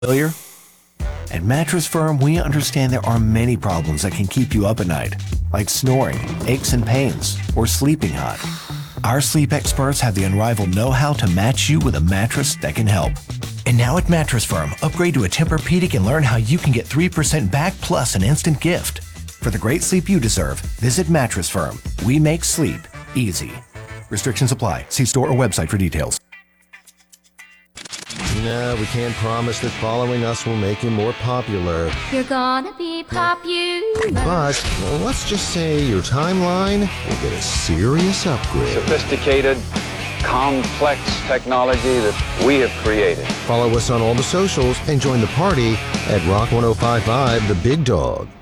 Familiar? At Mattress Firm, we understand there are many problems that can keep you up at night, like snoring, aches and pains, or sleeping hot. Our sleep experts have the unrivaled know-how to match you with a mattress that can help. And now at Mattress Firm, upgrade to a Tempur-Pedic and learn how you can get 3% back plus an instant gift. For the great sleep you deserve, visit Mattress Firm. We make sleep easy. Restrictions apply. See store or website for details. No, we can't promise that following us will make you more popular. You're gonna be popular. But let's just say your timeline will get a serious upgrade. Sophisticated, complex technology that we have created. Follow us on all the socials and join the party at Rock 105.5 The Big Dog.